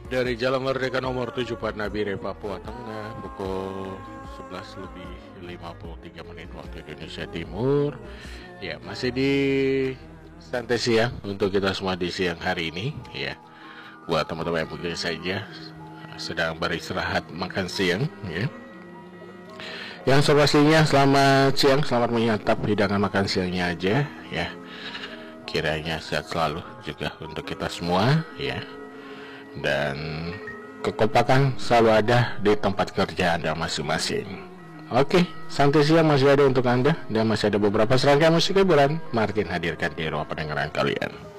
Dari Jalan Merdeka nomor 7 Nabire, Papua Tengah, pukul 11:53 waktu Indonesia Timur. Ya, masih di santai siang untuk kita semua di siang hari ini, ya. Buat teman-teman yang mungkin saja sedang beristirahat makan siang, ya. Yang pastinya selamat siang, selamat menyantap hidangan makan siangnya aja, ya. Kiranya sehat selalu juga untuk kita semua, ya. Dan kekompakan selalu ada di tempat kerja Anda masing-masing. Oke, santai siang masih ada untuk Anda dan masih ada beberapa serangkaian musik hiburan. Martin hadirkan di ruang pendengaran kalian.